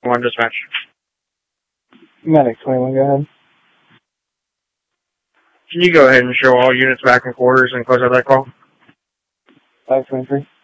One dispatch. Medic 21, go ahead. Can you go ahead and show all units back in quarters and close out that call? 523.